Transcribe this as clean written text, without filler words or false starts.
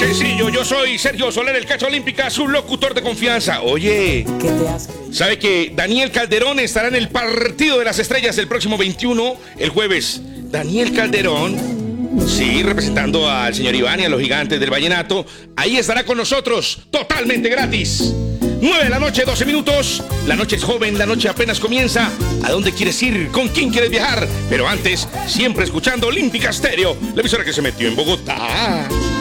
Sencillo, yo soy Sergio Soler, el Cacha Olímpica, su locutor de confianza. Oye, ¿sabe que Daniel Calderón estará en el Partido de las Estrellas el próximo 21, el jueves? Daniel Calderón, sí, representando al señor Iván y a los gigantes del vallenato. Ahí estará con nosotros, totalmente gratis. 9 de la noche, 12 minutos. La noche es joven, la noche apenas comienza. ¿A dónde quieres ir? ¿Con quién quieres viajar? Pero antes, siempre escuchando Olímpica Stereo, la emisora que se metió en Bogotá.